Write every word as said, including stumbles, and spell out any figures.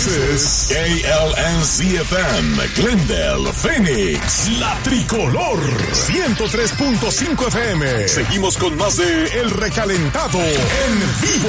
is K L N Z F M, Glendale, Phoenix, La Tricolor, ciento tres punto cinco F M. Seguimos con más de El Recalentado en vivo.